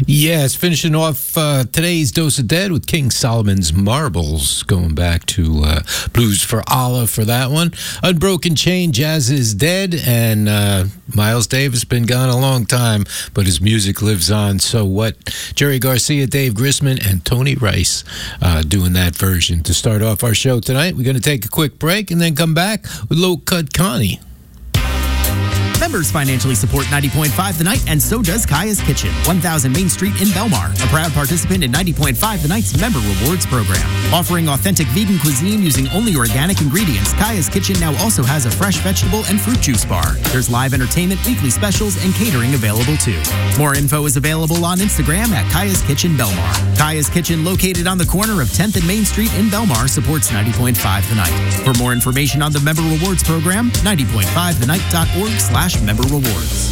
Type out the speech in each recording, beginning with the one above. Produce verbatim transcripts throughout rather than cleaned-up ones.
Yes, finishing off uh, today's Dose of Dead with King Solomon's Marbles, going back to uh, Blues for Allah for that one. Unbroken Chain, Jazz is Dead, and uh, Miles Davis been gone a long time, but his music lives on. So what? Jerry Garcia, Dave Grisman, and Tony Rice uh, doing that version to start off our show tonight. We're going to take a quick break and then come back with Low Cut Connie. Members financially support ninety point five The Night, and so does Kaya's Kitchen, one thousand Main Street in Belmar, a proud participant in ninety point five The Night's Member Rewards program. Offering authentic vegan cuisine using only organic ingredients, Kaya's Kitchen now also has a fresh vegetable and fruit juice bar. There's live entertainment, weekly specials, and catering available too. More info is available on Instagram at Kaya's Kitchen Belmar. Kaya's Kitchen, located on the corner of tenth and Main Street in Belmar, supports ninety point five The Night. For more information on the Member Rewards program, ninety point five the night dot org slash member rewards.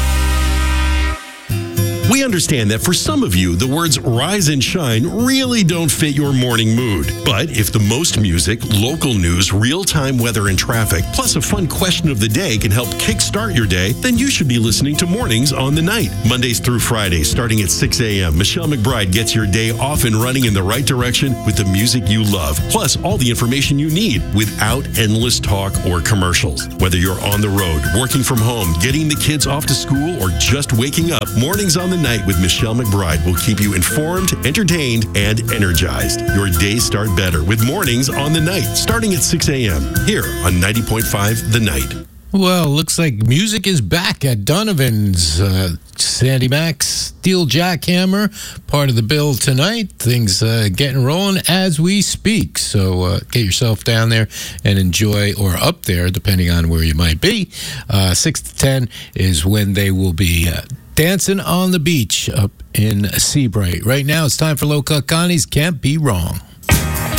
We understand that for some of you, the words rise and shine really don't fit your morning mood. But if the most music, local news, real-time weather and traffic, plus a fun question of the day can help kickstart your day, then you should be listening to Mornings on the Night. Mondays through Fridays, starting at six a.m., Michelle McBride gets your day off and running in the right direction with the music you love, plus all the information you need without endless talk or commercials. Whether you're on the road, working from home, getting the kids off to school, or just waking up, Mornings on the Night with Michelle McBride will keep you informed, entertained, and energized. Your days start better with Mornings on the Night, starting at six a.m. here on ninety point five The Night. Well, looks like music is back at Donovan's. Uh, Sandy Max, Steel Jackhammer, part of the bill tonight. Things uh, getting rolling as we speak. So uh, get yourself down there and enjoy, or up there, depending on where you might be. Uh, six to ten is when they will be uh, dancing on the beach up in Seabright. Right now, it's time for Low Cut Connie's Can't Be Wrong.